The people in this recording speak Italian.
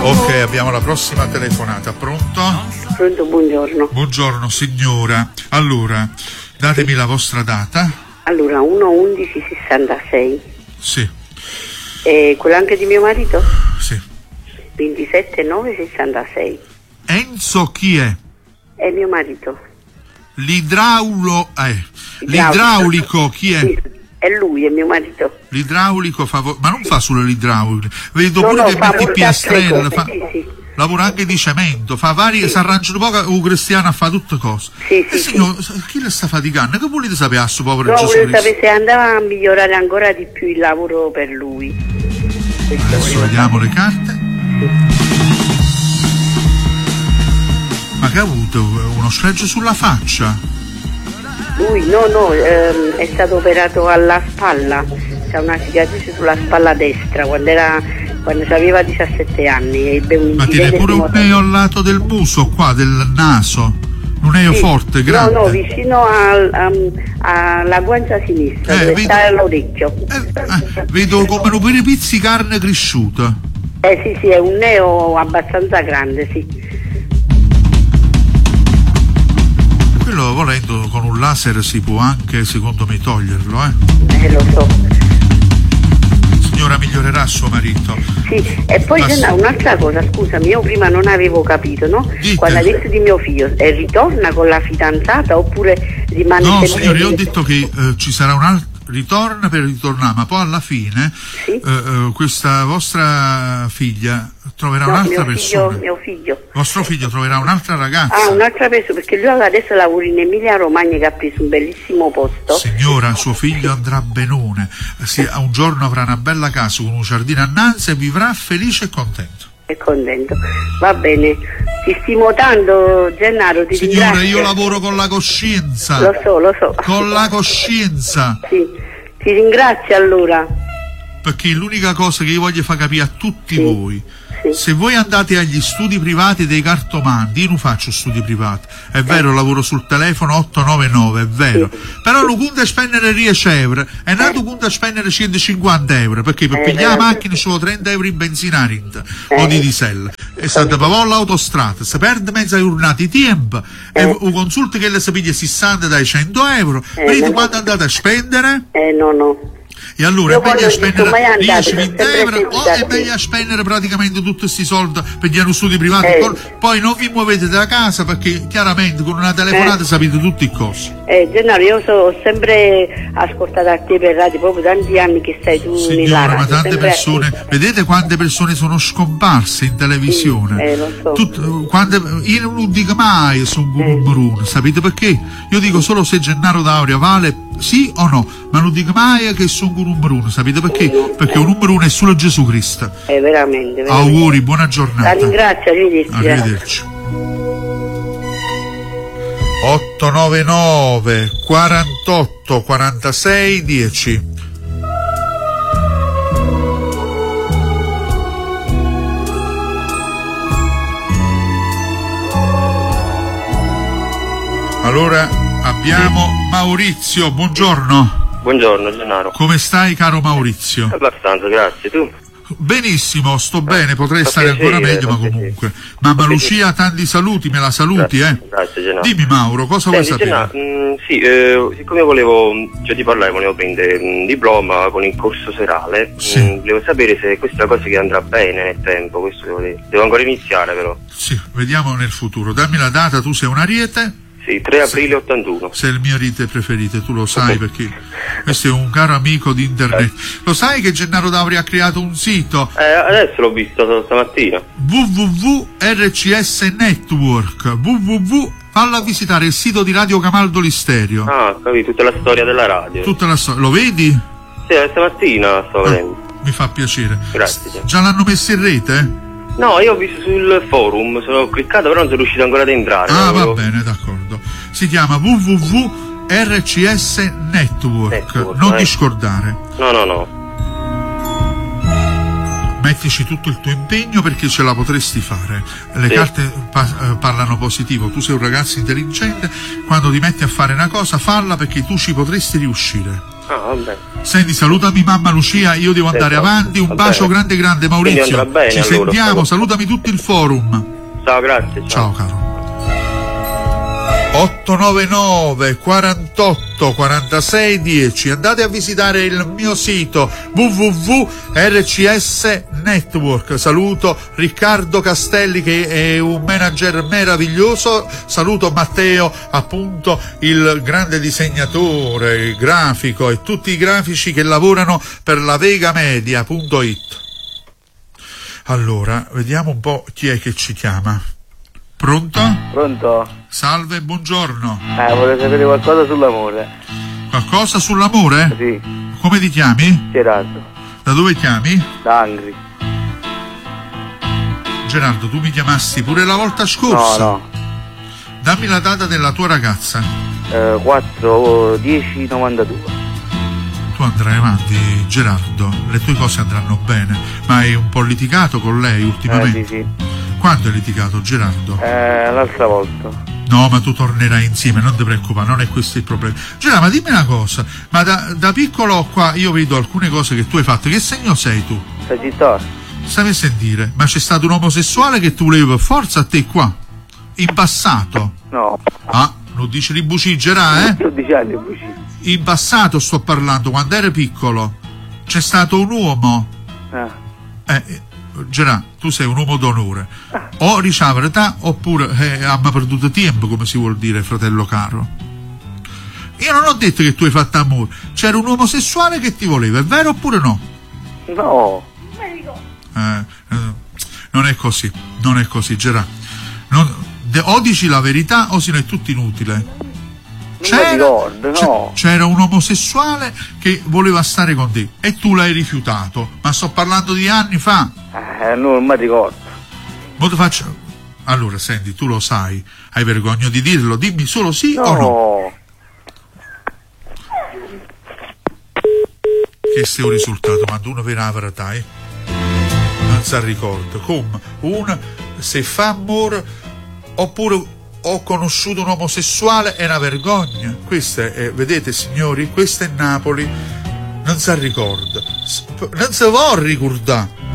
Ok, abbiamo la prossima telefonata. Pronto? Pronto, buongiorno. Buongiorno signora. Allora, datemi la vostra data. Allora, 1-11-66. Sì. E quello anche di mio marito? Sì. 27-9-66. Enzo chi è? È mio marito. L'idraulico chi è? Sì, è lui, è mio marito. L'idraulico ma non fa solo l'idraulico. Vedo No, pure no, che fa mette piastrelle, sì. lavora anche di cemento, fa vari, sì. si arrangiano poco, un cristiano fa tutte cose. Sì, Signor, chi le sta faticando? Che volete sapere a suo povero No, Gesù volevo Cristo? sapere se andava a migliorare ancora di più il lavoro per lui. Adesso vediamo le carte. Ma che ha avuto? Uno sfregio sulla faccia? Lui no, è stato operato alla spalla, c'ha una cicatrice sulla spalla destra quando aveva 17 anni. Ebbe un Ma tiene pure un neo al lato del muso, qua, del naso. Un neo forte, grande. No, vicino alla guancia sinistra, dove sta l'orecchio. Vedo come un per pizzi carne cresciuta. Sì, è un neo abbastanza grande, sì. Quello volendo con un laser si può anche, secondo me, toglierlo, Lo so. Signora, migliorerà suo marito. Sì, e poi c'è un'altra cosa, scusami, io prima non avevo capito, no? Dite. Quando ha detto di mio figlio, ritorna con la fidanzata oppure rimane No, sempre... signore, io ho detto che ci sarà un altro ritorno per ritornare, ma poi alla fine sì? Questa vostra figlia troverà un'altra persona. Mio figlio. Vostro figlio troverà un'altra ragazza. Un'altra persona, perché lui adesso lavora in Emilia Romagna, che ha preso un bellissimo posto. Signora, suo figlio andrà benone, un giorno avrà una bella casa con un giardino annanzi e vivrà felice e contento. È contento, va bene. Ti stimo tanto, Gennaro, ti Signora, ringrazio. io lavoro con la coscienza. Lo so. Con la coscienza. Sì, ti ringrazio allora. Perché l'unica cosa che io voglio far capire a tutti voi, sì. Se voi andate agli studi privati dei cartomanti, io non faccio studi privati, è vero, lavoro sul telefono 899, è vero, però non conta spendere 10 euro, e non conta spendere 150 euro, perché per pigliare la macchina ci vuole 30 euro in benzina o di diesel, e state per l'autostrada, si perde mezza giornata di tempo, e un consulto che le si piglia 60 dai 100 euro, vedete quanto andate a spendere? No. E allora è meglio spendere 10-20 euro o è sì. meglio spendere praticamente tutti questi soldi per gli studi privati, poi non vi muovete da casa perché chiaramente con una telefonata sapete tutte le cose. Gennaro, io ho sempre ascoltato a te per radio, proprio tanti anni che stai tu. Signora, ma tante persone, vedete quante persone sono scomparse in televisione? Lo so. Io non dico mai sono un numero uno, sapete perché? Io dico solo se Gennaro D'Auria vale sì o no, ma non dico mai che sono un numero uno, sapete perché? Perché un numero uno è solo Gesù Cristo. Veramente. Auguri, buona giornata. La ringrazio, arrivederci. 899 48 46 10. Allora abbiamo Maurizio, buongiorno. Buongiorno Gennaro. Come stai, caro Maurizio? Abbastanza, grazie. Tu? Benissimo, sto bene, potrei stare ancora meglio, ma comunque. Mamma Lucia, tanti saluti, me la saluti, Grazie Gennaro. Dimmi Mauro, cosa vuoi sapere? Siccome ti parlare, volevo prendere un diploma con il corso serale, volevo sapere se questa è una cosa che andrà bene nel tempo, questo devo ancora iniziare però. Sì, vediamo nel futuro. Dammi la data, tu sei un ariete? Sì, 3 aprile 81. Sei il mio ariete preferito, tu lo sai perché questo è un caro amico di internet. Lo sai che Gennaro D'Auria ha creato un sito? Adesso l'ho visto stamattina. www.rcs Network. Falla visitare il sito di Radio Camaldoli Stereo. Capito, tutta la storia della radio. Tutta la storia. Lo vedi? Sì, stamattina sto vedendo. Mi fa piacere. Grazie. Già l'hanno messo in rete? No, io ho visto sul forum, sono cliccato però non sono riuscito ancora ad entrare. Va bene, d'accordo. Si chiama www.rcs Network. Non ti scordare. No. Mettici tutto il tuo impegno perché ce la potresti fare. Le carte parlano positivo, tu sei un ragazzo intelligente, quando ti metti a fare una cosa falla perché tu ci potresti riuscire. vabbè. Senti, salutami mamma Lucia, io devo andare avanti. Un bacio grande Maurizio. Bene, ci allora, sentiamo, salutami tutto il forum. Ciao, grazie. Ciao caro. 899 48 46 10. Andate a visitare il mio sito www.rcs Network. Saluto Riccardo Castelli che è un manager meraviglioso. Saluto Matteo, appunto il grande disegnatore, il grafico e tutti i grafici che lavorano per la vegamedia.it. Allora, vediamo un po' chi è che ci chiama. Pronto? Pronto? Salve, buongiorno. Vorrei sapere qualcosa sull'amore. Qualcosa sull'amore? Sì. Come ti chiami? Gerardo. Da dove chiami? Da Angri. Gerardo, tu mi chiamasti pure la volta scorsa. No. Dammi la data della tua ragazza. 4-10-92. Tu andrai avanti, Gerardo, le tue cose andranno bene, ma hai un po' litigato con lei ultimamente? Sì. Quando hai litigato, Gerardo? L'altra volta. No, ma tu tornerai insieme, non ti preoccupare, non è questo il problema. Gerardo, ma dimmi una cosa, ma da piccolo qua io vedo alcune cose che tu hai fatto. Che segno sei tu? Sagittario. Stai a sentire, ma c'è stato un omosessuale che tu volevi per forza a te qua? In passato? No. Ah, lo dice di buciggerà, 12 anni buci. In passato sto parlando, quando eri piccolo. C'è stato un uomo. Gerà, tu sei un uomo d'onore. O diciamo verità, oppure abbiamo perduto tempo, come si vuol dire, fratello caro. Io non ho detto che tu hai fatto amore. C'era un omosessuale che ti voleva, è vero oppure no? No. Non è così, Gerà. O dici la verità o se no è tutto inutile. C'era un omosessuale che voleva stare con te e tu l'hai rifiutato, ma sto parlando di anni fa. Non mi ricordo. Mo ti faccio. Allora senti, tu lo sai, hai vergogna di dirlo, dimmi solo sì o no. Che sia un risultato, ma uno per la verità, non si ricorda come se fa amore oppure ho conosciuto un omosessuale è una vergogna. Questa è, vedete signori, questa è Napoli, non si ricorda, non si vuole ricordare.